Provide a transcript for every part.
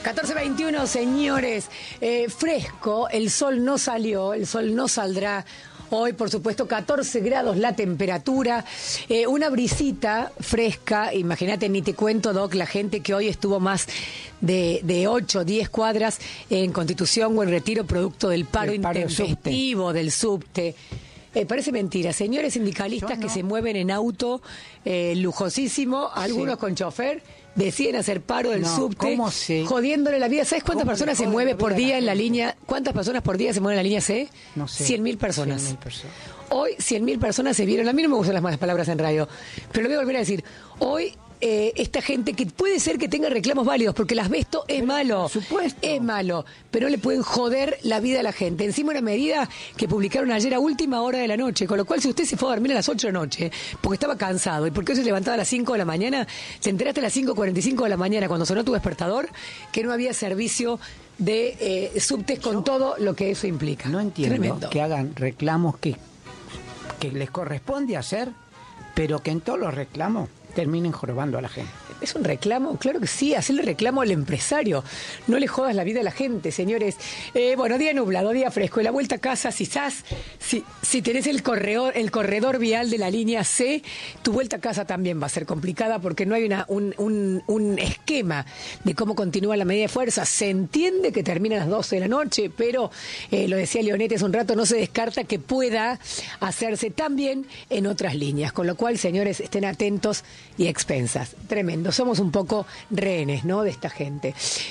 14:21, señores. Fresco, el sol no salió, el sol no saldrá. Hoy, por supuesto, 14 grados la temperatura, una brisita fresca. Imagínate, ni te cuento, Doc, la gente que hoy estuvo más de 8, 10 cuadras en Constitución o en Retiro, producto del paro intempestivo del subte. Parece mentira, señores sindicalistas que se mueven en auto lujosísimo, algunos con chofer, deciden hacer paro del subte, jodiéndole la vida. ¿Sabes cuántas personas se mueven por día en la línea? ¿Cuántas personas por día se mueven en la línea C? No sé. 100.000 personas. 100.000 personas. Hoy 100.000 personas se vieron. A mí no me gustan las malas palabras en radio, pero lo voy a volver a decir. Hoy esta gente que puede ser que tenga reclamos válidos, porque el asbesto es malo, por supuesto, es malo, pero no le pueden joder la vida a la gente. Encima una medida que publicaron ayer a última hora de la noche, con lo cual si usted se fue a dormir a las 8 de la noche porque estaba cansado y porque hoy se levantaba a las 5 de la mañana, se enteraste a las 5:45 de la mañana cuando sonó tu despertador que no había servicio de subtes con todo lo que eso implica. No entiendo. Tremendo. Que hagan reclamos que les corresponde hacer, pero que en todos los reclamos terminen jorobando a la gente. ¿Es un reclamo? Claro que sí, hacerle reclamo al empresario. No le jodas la vida a la gente, señores. Bueno, día nublado, día fresco. Y la vuelta a casa, si tenés el corredor vial de la línea C, tu vuelta a casa también va a ser complicada porque no hay un esquema de cómo continúa la medida de fuerza. Se entiende que termina a las 12 de la noche, pero lo decía Leonete hace un rato, no se descarta que pueda hacerse también en otras líneas. Con lo cual, señores, estén atentos y expensas. Tremendo. Somos un poco rehenes, ¿no?, de esta gente.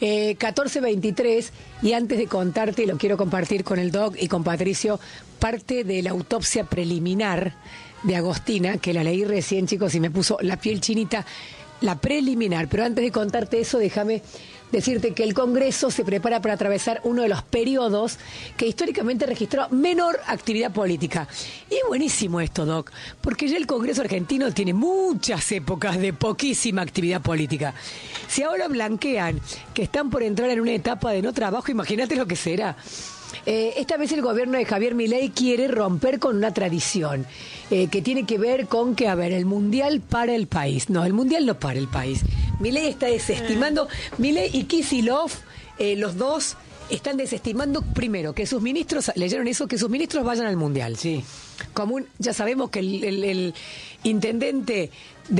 14:23, y antes de contarte, lo quiero compartir con el Doc y con Patricio, parte de la autopsia preliminar de Agostina, que la leí recién, chicos, y me puso la piel chinita, la preliminar. Pero antes de contarte eso, déjame decirte que el Congreso se prepara para atravesar uno de los periodos que históricamente registró menor actividad política. Y es buenísimo esto, Doc, porque ya el Congreso argentino tiene muchas épocas de poquísima actividad política. Si ahora blanquean que están por entrar en una etapa de no trabajo, imagínate lo que será. Esta vez el gobierno de Javier Milei quiere romper con una tradición que tiene que ver con que, el Mundial para el país. No, el Mundial no para el país. Milei está desestimando, Milei y Kicillof, los dos están desestimando primero que sus ministros, leyeron eso, que sus ministros vayan al Mundial. Sí. Ya sabemos que el intendente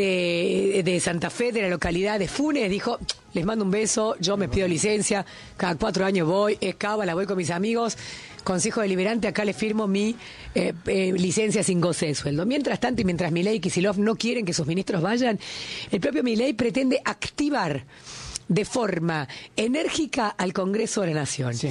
de Santa Fe, de la localidad de Funes, dijo: les mando un beso, yo me pido licencia, cada 4 años voy, es cábala, voy con mis amigos, Consejo Deliberante, acá le firmo mi licencia sin goce de sueldo. Mientras tanto, y mientras Milei y Kicillof no quieren que sus ministros vayan, el propio Milei pretende activar de forma enérgica al Congreso de la Nación. Sí.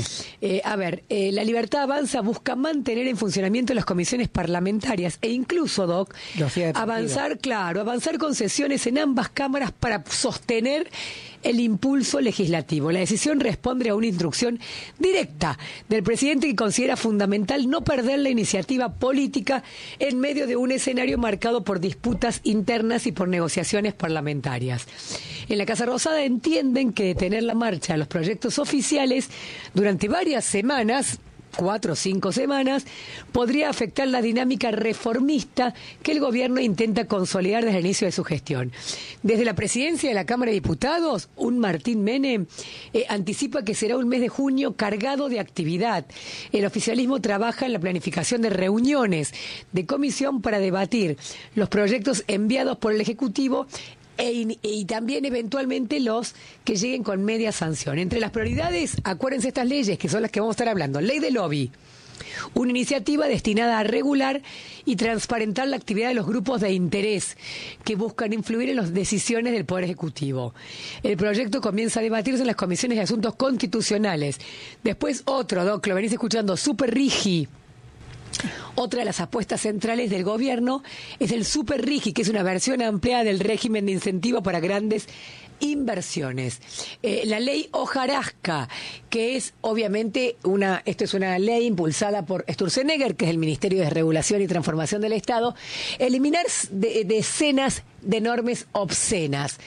La Libertad Avanza busca mantener en funcionamiento las comisiones parlamentarias e incluso, Doc, avanzar con sesiones en ambas cámaras para sostener el impulso legislativo. La decisión responde a una instrucción directa del presidente, que considera fundamental no perder la iniciativa política en medio de un escenario marcado por disputas internas y por negociaciones parlamentarias. En la Casa Rosada entienden que detener la marcha de los proyectos oficiales durante varias semanas, 4 o 5 semanas, podría afectar la dinámica reformista que el gobierno intenta consolidar desde el inicio de su gestión. Desde la presidencia de la Cámara de Diputados, un Martín Menem anticipa que será un mes de junio cargado de actividad. El oficialismo trabaja en la planificación de reuniones de comisión para debatir los proyectos enviados por el Ejecutivo y también eventualmente los que lleguen con media sanción. Entre las prioridades, acuérdense estas leyes, que son las que vamos a estar hablando. Ley de lobby, una iniciativa destinada a regular y transparentar la actividad de los grupos de interés que buscan influir en las decisiones del Poder Ejecutivo. El proyecto comienza a debatirse en las comisiones de asuntos constitucionales. Después otro, Doc, lo venís escuchando, Super Rigi. Otra de las apuestas centrales del gobierno es el Super Rigi, que es una versión ampliada del régimen de incentivo para grandes inversiones. La ley Hojarasca, que es obviamente esto es una ley impulsada por Sturzenegger, que es el Ministerio de Regulación y Transformación del Estado, eliminar decenas de normas obscenas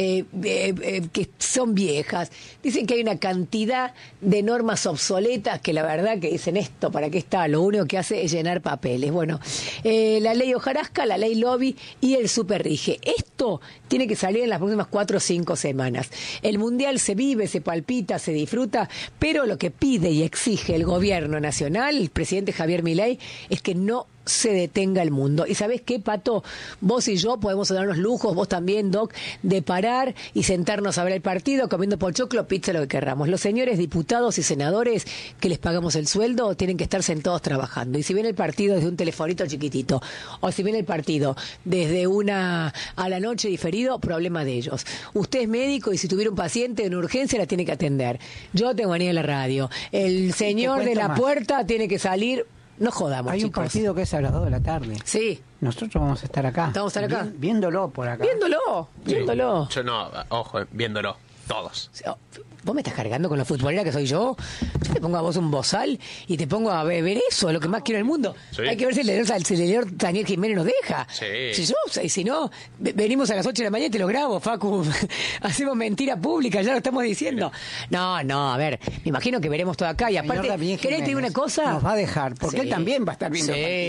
que son viejas. Dicen que hay una cantidad de normas obsoletas que la verdad que dicen esto, ¿para qué está? Lo único que hace es llenar papeles. Bueno, la ley hojarasca, la ley lobby y el superrige. Esto tiene que salir en las próximas 4 o 5 semanas. El mundial se vive, se palpita, se disfruta, pero lo que pide y exige el gobierno nacional, el presidente Javier Milei, es que no se detenga el mundo. ¿Y sabés qué, Pato? Vos y yo podemos darnos lujos, vos también, Doc, de parar y sentarnos a ver el partido comiendo pochoclo, pizza, lo que querramos. Los señores diputados y senadores que les pagamos el sueldo tienen que estar sentados trabajando. Y si ven el partido desde un telefonito chiquitito, o si ven el partido desde una a la noche diferido, problema de ellos. Usted es médico y si tuviera un paciente en urgencia la tiene que atender. Yo tengo manía en la radio. El señor de la puerta tiene que salir. No jodamos, Hay chicos. un partido que es a las 2 de la tarde. Sí. Nosotros vamos a estar acá. ¿Vamos a estar acá? Viéndolo por acá. Viéndolo. Yo no, ojo, viéndolo, todos. ¿Vos me estás cargando con la futbolera que soy yo? Yo te pongo a vos un bozal y te pongo a ver eso, lo que más quiero en el mundo. Sí. Hay que ver si el señor Daniel Jiménez nos deja. Sí. Si no, venimos a las 8 de la mañana y te lo grabo, Facu. Hacemos mentira pública, ya lo estamos diciendo. No, a ver, me imagino que veremos todo acá. Y aparte, ¿querés que te diga una cosa? Nos va a dejar, porque él también va a estar viendo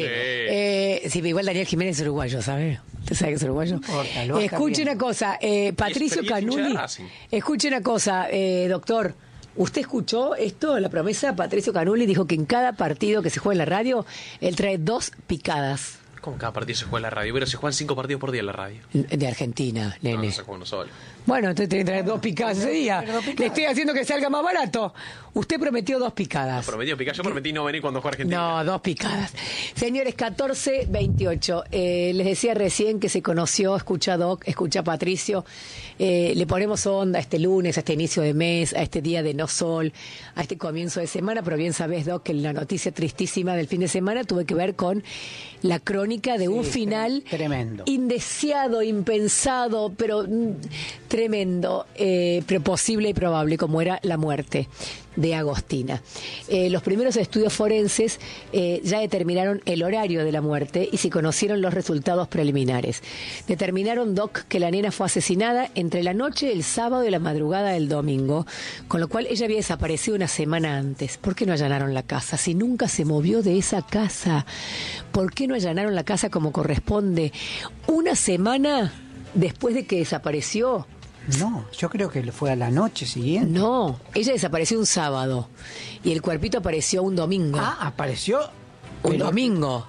el partido. Sí, igual Daniel Jiménez es uruguayo, ¿sabes? ¿Usted sabe que es uruguayo? Escuche una cosa, Patricio Canuli. Escuche una cosa, doctor. ¿Usted escuchó esto? La promesa, Patricio Canuli dijo que en cada partido que se juega en la radio, él trae 2 picadas. ¿Cómo cada partido se juega en la radio? Pero se juegan 5 partidos por día en la radio. De Argentina, nene. No se juega uno solo. Bueno, entonces tiene que traer 2 picadas ese día. Le estoy haciendo que salga más barato. Usted prometió 2 picadas. Prometió picar. Yo prometí no venir cuando juega Argentina. No, 2 picadas. Señores, 14:28. Les decía recién que se conoció, escucha Doc, escucha Patricio. Le ponemos onda a este lunes, a este inicio de mes, a este día de no sol, a este comienzo de semana, pero bien sabés, Doc, que la noticia tristísima del fin de semana tuvo que ver con la crónica de un final tremendo, indeseado, impensado, pero tremendo, pero posible y probable, como era la muerte de Agostina. Los primeros estudios forenses ya determinaron el horario de la muerte y se conocieron los resultados preliminares. Determinaron, Doc, que la nena fue asesinada entre la noche del sábado y la madrugada del domingo, con lo cual ella había desaparecido una semana antes. ¿Por qué no allanaron la casa? Si nunca se movió de esa casa, ¿por qué no allanaron la casa como corresponde? Una semana después de que desapareció. No, yo creo que fue a la noche siguiente. No, ella desapareció un sábado y el cuerpito apareció un domingo. Ah, apareció un domingo.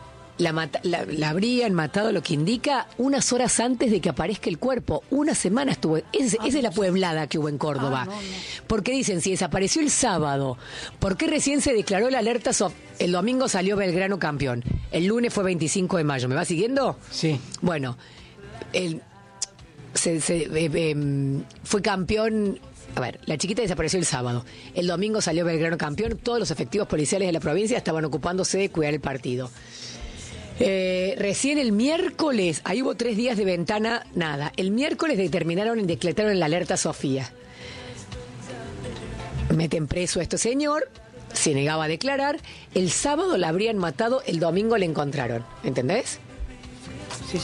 La habrían matado, lo que indica, unas horas antes de que aparezca el cuerpo. Una semana estuvo. Esa es la pueblada que hubo en Córdoba. Porque dicen, si desapareció el sábado, ¿por qué recién se declaró la alerta? El domingo salió Belgrano campeón. El lunes fue 25 de mayo. ¿Me va siguiendo? Sí. Bueno, fue campeón. A ver, la chiquita desapareció el sábado. El domingo salió Belgrano campeón. Todos los efectivos policiales de la provincia estaban ocupándose de cuidar el partido. Recién el miércoles, ahí hubo 3 días de ventana, nada. El miércoles determinaron y decretaron la alerta Sofía. Meten preso a este señor, se negaba a declarar. El sábado la habrían matado, el domingo la encontraron. ¿Entendés? Sí.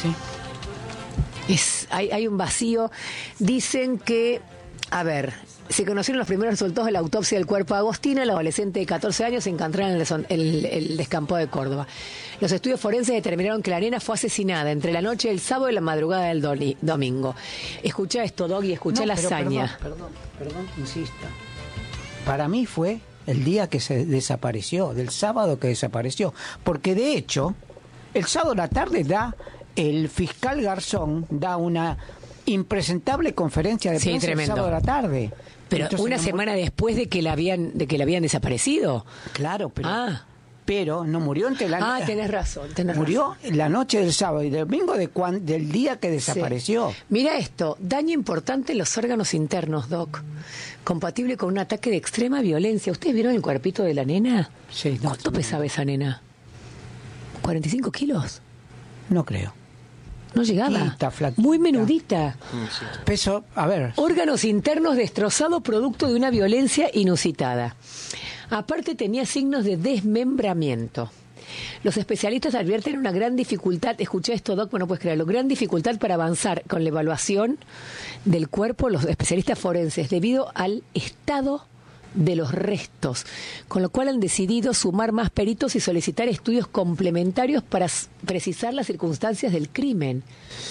Hay un vacío. Dicen que, a ver, se conocieron los primeros resultados de la autopsia del cuerpo de Agostina, la adolescente de 14 años, se encontraba en el descampado de Córdoba. Los estudios forenses determinaron que la nena fue asesinada entre la noche del sábado y la madrugada del domingo. Escucha esto, Doggy, escucha la hazaña. Perdón, insisto. Para mí fue el día que se desapareció, del sábado que desapareció. Porque de hecho, el sábado a la tarde el fiscal Garzón da una impresentable conferencia de prensa el sábado a la tarde. Pero entonces, una semana después de que la habían desaparecido. Claro, pero no murió entre la noche. Tenés razón. Murió la noche del sábado y del domingo del día que desapareció. Sí. Mira esto, daño importante en los órganos internos, Doc, compatible con un ataque de extrema violencia. ¿Ustedes vieron el cuerpito de la nena? Sí. ¿Cuánto pesaba esa nena? ¿45 kilos? No creo. No llegaba. Flaquita. Muy menudita. Sí. Peso, a ver. Órganos internos destrozados producto de una violencia inusitada. Aparte tenía signos de desmembramiento. Los especialistas advierten una gran dificultad, escuché esto, Doc, no puedes creerlo, gran dificultad para avanzar con la evaluación del cuerpo, los especialistas forenses, debido al estado de los restos, con lo cual han decidido sumar más peritos y solicitar estudios complementarios para precisar las circunstancias del crimen.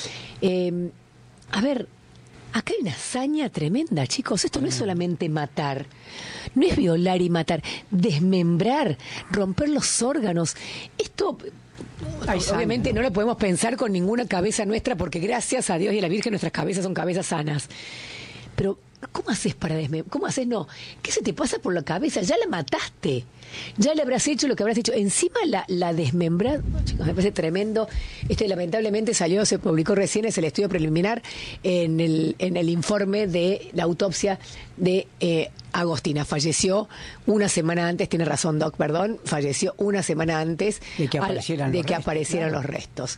A ver, acá hay una hazaña tremenda, chicos. Esto no es solamente matar, no es violar y matar, desmembrar, romper los órganos. Esto... Obviamente no lo podemos pensar con ninguna cabeza nuestra, porque gracias a Dios y a la Virgen nuestras cabezas son cabezas sanas. Pero, ¿cómo haces para desmembrar? ¿Cómo haces? No. ¿Qué se te pasa por la cabeza? Ya la mataste. Ya le habrás hecho lo que habrás hecho. Encima la desmembrar. No, chicos, me parece tremendo. Lamentablemente se publicó recién, es el estudio preliminar en el informe de la autopsia de Agostina. Falleció una semana antes, tiene razón Doc, perdón, falleció una semana antes de que aparecieran los restos.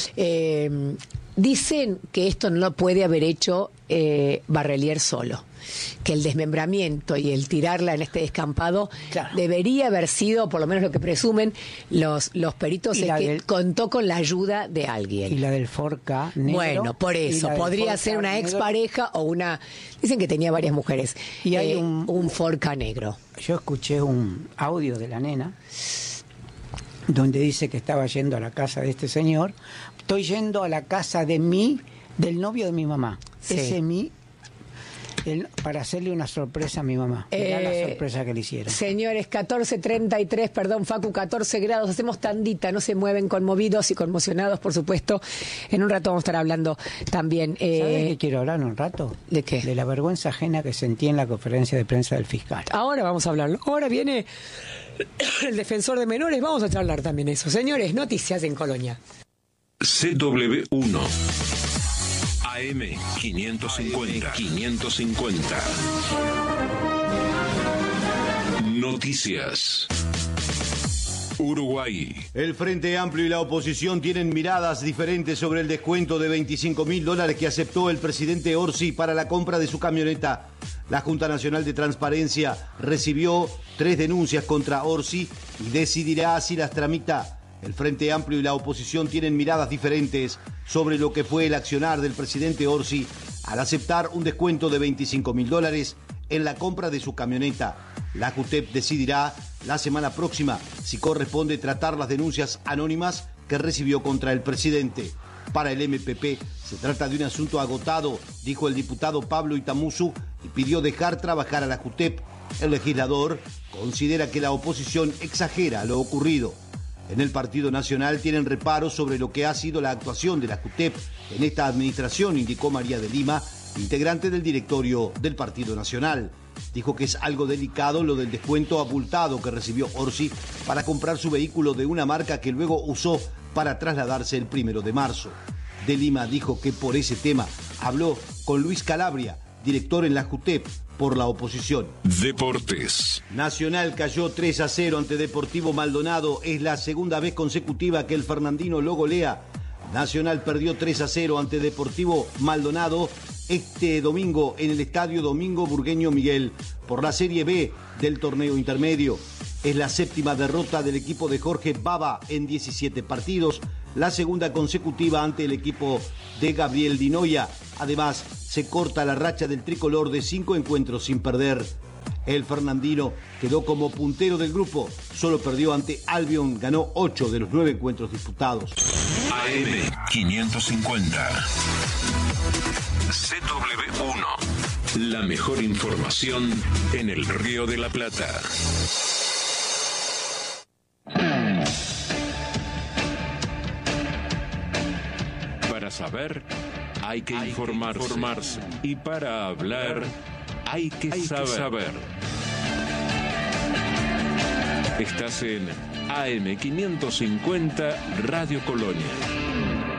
Dicen que esto no lo puede haber hecho Barrelier solo, que el desmembramiento y el tirarla en este descampado debería haber sido, por lo menos lo que presumen los peritos, es que contó con la ayuda de alguien. Y la del Forca negro. Bueno, por eso, podría ser una expareja o una... Dicen que tenía varias mujeres. Y hay un Forca negro. Yo escuché un audio de la nena donde dice que estaba yendo a la casa de este señor. Estoy yendo a la casa del novio de mi mamá. Sí. Ese para hacerle una sorpresa a mi mamá. Mirá la sorpresa que le hicieron. Señores, 14:33, perdón, Facu, 14 grados. Hacemos tandita, no se mueven, conmovidos y conmocionados, por supuesto. En un rato vamos a estar hablando también. ¿Sabes de qué quiero hablar un rato? ¿De qué? De la vergüenza ajena que sentí en la conferencia de prensa del fiscal. Ahora vamos a hablarlo. Ahora viene el defensor de menores. Vamos a charlar también eso. Señores, noticias en Colonia. CW1 AM 550. Noticias. Uruguay. El Frente Amplio y la oposición tienen miradas diferentes sobre el descuento de $25.000 que aceptó el presidente Orsi para la compra de su camioneta. La Junta Nacional de Transparencia recibió 3 denuncias contra Orsi y decidirá si las tramita. El Frente Amplio y la oposición tienen miradas diferentes sobre lo que fue el accionar del presidente Orsi al aceptar un descuento de $25.000 en la compra de su camioneta. La JUTEP decidirá la semana próxima si corresponde tratar las denuncias anónimas que recibió contra el presidente. Para el MPP se trata de un asunto agotado, dijo el diputado Pablo Itamuzu, y pidió dejar trabajar a la JUTEP. El legislador considera que la oposición exagera lo ocurrido. En el Partido Nacional tienen reparos sobre lo que ha sido la actuación de la JUTEP en esta administración, indicó María de Lima, integrante del directorio del Partido Nacional. Dijo que es algo delicado lo del descuento abultado que recibió Orsi para comprar su vehículo de una marca que luego usó para trasladarse el 1 de marzo. De Lima dijo que por ese tema habló con Luis Calabria, director en la JUTEP, por la oposición. Deportes. Nacional cayó 3-0 ante Deportivo Maldonado. Es la segunda vez consecutiva que el fernandino lo golea. Nacional perdió 3-0 ante Deportivo Maldonado este domingo en el Estadio Domingo Burgueño Miguel por la Serie B del torneo intermedio. Es la 7ª derrota del equipo de Jorge Baba en 17 partidos, la segunda consecutiva ante el equipo de Gabriel Dinoya. Además, se corta la racha del tricolor de 5 encuentros sin perder. El fernandino quedó como puntero del grupo, solo perdió ante Albion, ganó 8 de los 9 encuentros disputados. AM 550. CW1. La mejor información en el Río de la Plata. Para saber, hay que informarse. Y para hablar, hay que saber. Estás en AM 550 Radio Colonia.